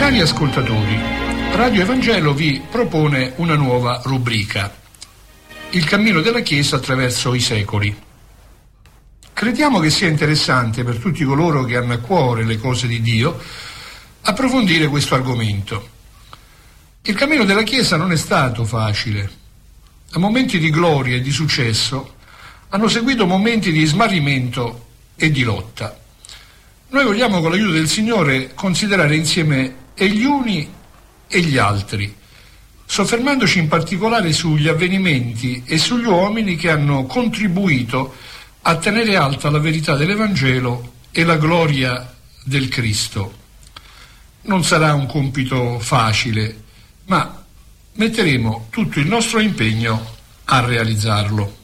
Cari ascoltatori, Radio Evangelo vi propone una nuova rubrica, Il cammino della Chiesa attraverso i secoli. Crediamo che sia interessante per tutti coloro che hanno a cuore le cose di Dio approfondire questo argomento. Il cammino della Chiesa non è stato facile. A momenti di gloria e di successo hanno seguito momenti di smarrimento e di lotta. Noi vogliamo, con l'aiuto del Signore, considerare insieme e gli uni e gli altri, soffermandoci in particolare sugli avvenimenti e sugli uomini che hanno contribuito a tenere alta la verità dell'Evangelo e la gloria del Cristo. Non sarà un compito facile, ma metteremo tutto il nostro impegno a realizzarlo.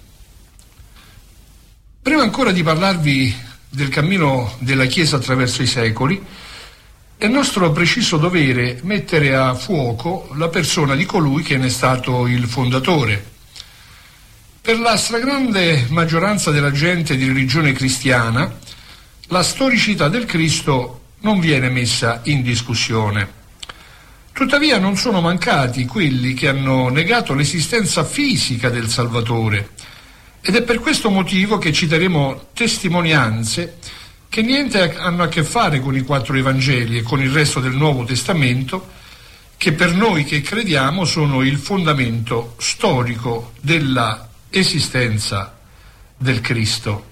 Prima ancora di parlarvi del cammino della Chiesa attraverso i secoli, è nostro preciso dovere mettere a fuoco la persona di colui che ne è stato il fondatore. Per la stragrande maggioranza della gente di religione cristiana, la storicità del Cristo non viene messa in discussione. Tuttavia non sono mancati quelli che hanno negato l'esistenza fisica del Salvatore, ed è per questo motivo che citeremo testimonianze che niente hanno a che fare con i 4 Evangeli e con il resto del Nuovo Testamento, che per noi che crediamo sono il fondamento storico della esistenza del Cristo.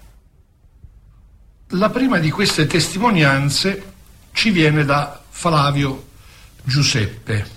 La prima di queste testimonianze ci viene da Flavio Giuseppe.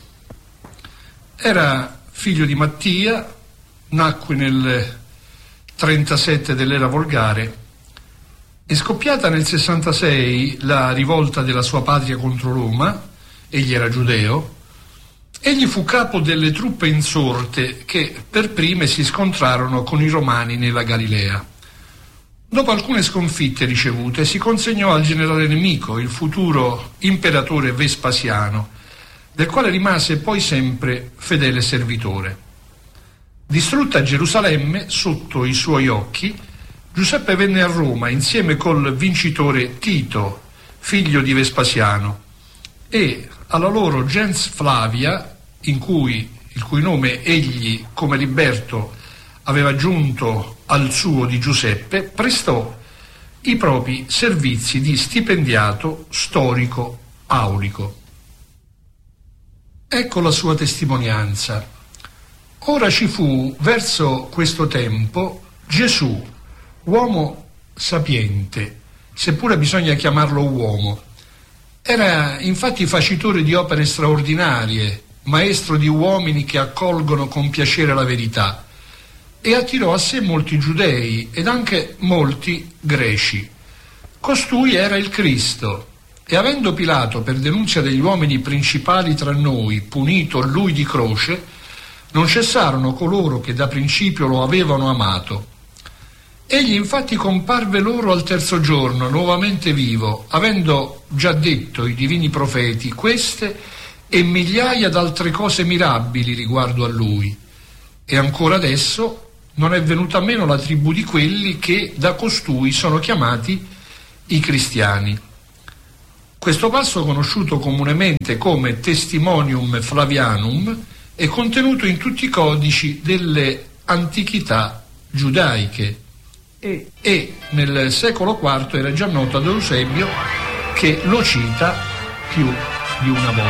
Era figlio di Mattia, nacque nel 37 dell'era volgare. È scoppiata nel 66 la rivolta della sua patria contro Roma, egli era giudeo. Egli fu capo delle truppe insorte che per prime si scontrarono con i romani nella Galilea. Dopo alcune sconfitte ricevute si consegnò al generale nemico, il futuro imperatore Vespasiano, del quale rimase poi sempre fedele servitore. Distrutta Gerusalemme sotto i suoi occhi, Giuseppe venne a Roma insieme col vincitore Tito, figlio di Vespasiano, e alla loro gens Flavia, il cui nome egli come liberto aveva aggiunto al suo di Giuseppe, prestò i propri servizi di stipendiato storico aulico. Ecco la sua testimonianza. Ora ci fu verso questo tempo Gesù, uomo sapiente, seppure bisogna chiamarlo uomo. Era infatti facitore di opere straordinarie, maestro di uomini che accolgono con piacere la verità, e attirò a sé molti giudei ed anche molti greci. Costui era il Cristo, e avendo Pilato, per denunzia degli uomini principali tra noi, punito lui di croce, non cessarono coloro che da principio lo avevano amato. Egli infatti comparve loro al 3° giorno, nuovamente vivo, avendo già detto i divini profeti queste e migliaia d'altre cose mirabili riguardo a lui. E ancora adesso non è venuta meno la tribù di quelli che da costui sono chiamati i cristiani. Questo passo, conosciuto comunemente come Testimonium Flavianum, è contenuto in tutti i codici delle antichità giudaiche e nel secolo IV era già noto ad Eusebio, che lo cita più di una volta.